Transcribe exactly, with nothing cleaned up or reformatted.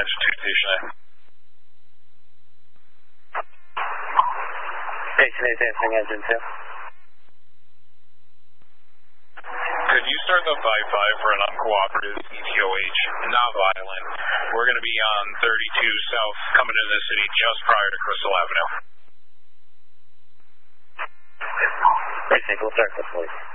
Engine two, Station A. Station A, advancing Engine two. Could you start the five five for an uncooperative E T O H, not violent? We're going to be on thirty-two South, coming into the city just prior to Crystal Avenue. Precinct, we'll start the police.